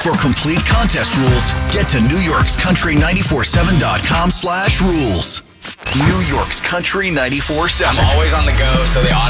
For complete contest rules, get to NewYorksCountry947.com/rules. New York's Country 94.7. I'm always on the go, so they